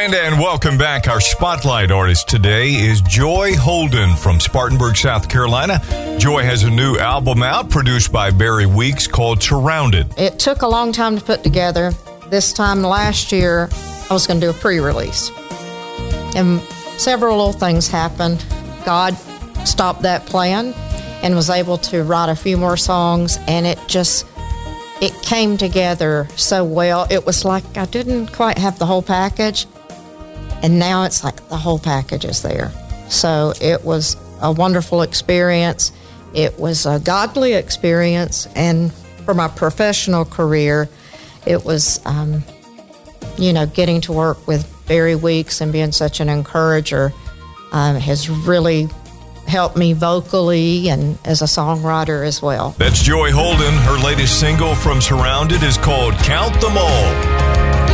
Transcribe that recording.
And welcome back. Our spotlight artist today is Joy Holden from Spartanburg, South Carolina. Joy has a new album out produced by Barry Weeks called Surrounded. It took a long time to put together. This time last year, I was going to do a pre-release. And several little things happened. God stopped that plan and was able to write a few more songs, and it came together so well. It was like I didn't quite have the whole package, and now it's like the whole package is there. So it was a wonderful experience. It was a godly experience, and for my professional career, it was, getting to work with Barry Weeks and being such an encourager has really helped me vocally and as a songwriter as well. That's Joy Holden. Her latest single from Surrounded is called Count Them All.